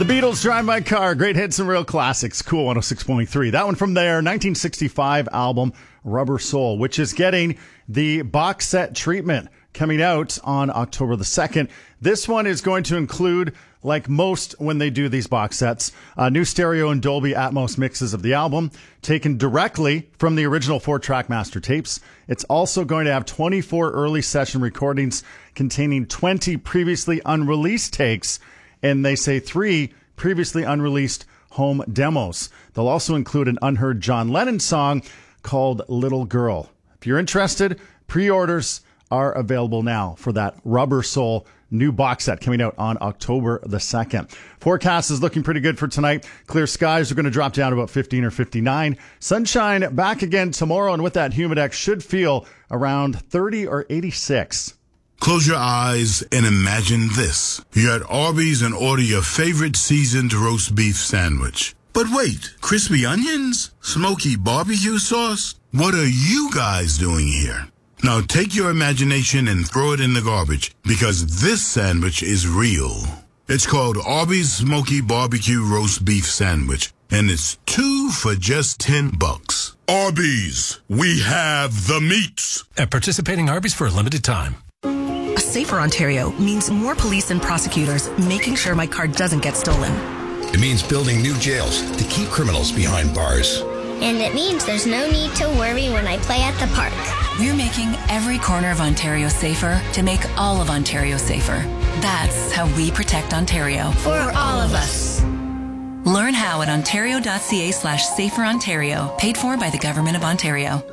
The Beatles, Drive My Car. Great hits and real classics. Cool 106.3. That one from their 1965 album, Rubber Soul, which is getting the box set treatment coming out on October the 2nd. This one is going to include, like most when they do these box sets, new stereo and Dolby Atmos mixes of the album, taken directly from the original 4-track master tapes. It's also going to have 24 early session recordings containing 20 previously unreleased takes, and they say 3 previously unreleased home demos. They'll also include an unheard John Lennon song called Little Girl. If you're interested, pre-orders are available now for that Rubber Soul new box set coming out on October the 2nd. Forecast is looking pretty good for tonight. Clear skies are going to drop down to about 15 or 59. Sunshine back again tomorrow, and with that, Humidex should feel around 30 or 86. Close your eyes and imagine this. You're at Arby's and order your favorite seasoned roast beef sandwich. But wait, crispy onions? Smoky barbecue sauce? What are you guys doing here? Now take your imagination and throw it in the garbage, because this sandwich is real. It's called Arby's Smoky Barbecue Roast Beef Sandwich, and it's 2 for just $10. Arby's, we have the meats. At participating Arby's for a limited time. A safer Ontario means more police and prosecutors making sure my car doesn't get stolen. It means building new jails to keep criminals behind bars. And it means there's no need to worry when I play at the park. We're making every corner of Ontario safer to make all of Ontario safer. That's how we protect Ontario. For all of us. Learn how at ontario.ca/saferontario, paid for by the Government of Ontario.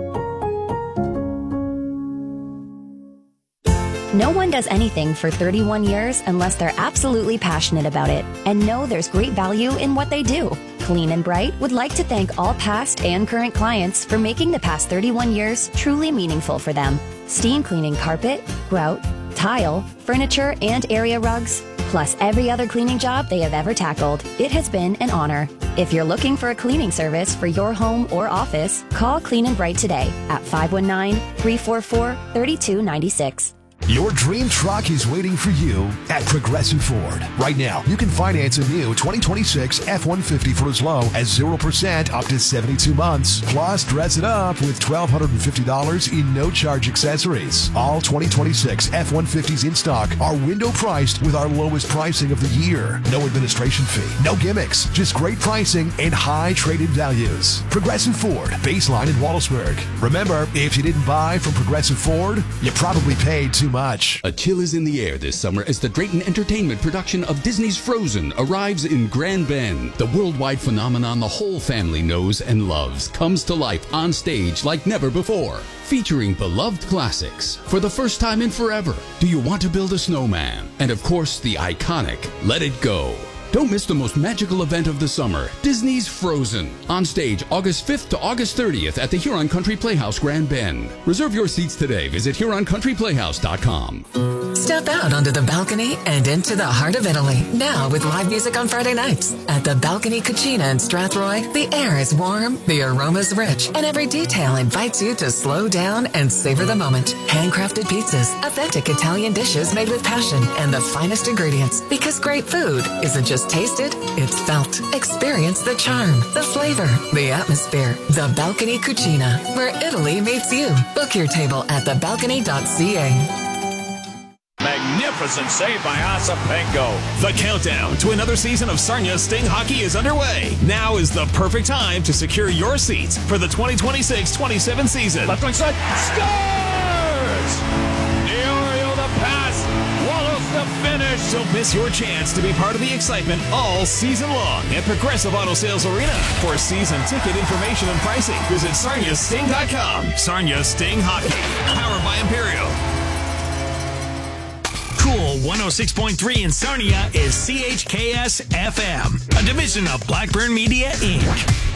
No one does anything for 31 years unless they're absolutely passionate about it and know there's great value in what they do. Clean and Bright would like to thank all past and current clients for making the past 31 years truly meaningful for them. Steam cleaning carpet, grout, tile, furniture, and area rugs, plus every other cleaning job they have ever tackled. It has been an honor. If you're looking for a cleaning service for your home or office, call Clean and Bright today at 519-344-3296. Your dream truck is waiting for you at Progressive Ford. Right now, you can finance a new 2026 F-150 for as low as 0% up to 72 months. Plus, dress it up with $1,250 in no-charge accessories. All 2026 F-150s in stock are window priced with our lowest pricing of the year. No administration fee, no gimmicks, just great pricing and high trade-in values. Progressive Ford, baseline in Wallaceburg. Remember, if you didn't buy from Progressive Ford, you probably paid too much. A chill is in the air this summer as the Drayton Entertainment production of Disney's Frozen arrives in Grand Bend. The worldwide phenomenon the whole family knows and loves comes to life on stage like never before. Featuring beloved classics for the first time in forever. Do You Want to Build a Snowman? And of course, the iconic Let It Go. Don't miss the most magical event of the summer, Disney's Frozen. On stage August 5th to August 30th at the Huron Country Playhouse, Grand Bend. Reserve your seats today. Visit HuronCountryPlayhouse.com. Step out onto the balcony and into the heart of Italy. Now with live music on Friday nights. At the Balcony Cucina in Strathroy, the air is warm, the aroma's rich, and every detail invites you to slow down and savor the moment. Handcrafted pizzas, authentic Italian dishes made with passion, and the finest ingredients. Because great food isn't just tasted, it's felt. Experience the charm, the flavor, the atmosphere. The Balcony Cucina, where Italy meets you. Book your table at thebalcony.ca. Magnificent save by Asapenko. The countdown to another season of Sarnia Sting Hockey is underway. Now is the perfect time to secure your seats for the 2026-27 season. Left wing side, scores! Diorio the pass, Wallace the finish. Don't miss your chance to be part of the excitement all season long at Progressive Auto Sales Arena. For season ticket information and pricing, visit SarniaSting.com. Sarnia Sting Hockey, powered by Imperial. Cool 106.3 in Sarnia is CHKS FM, a division of Blackburn Media, Inc.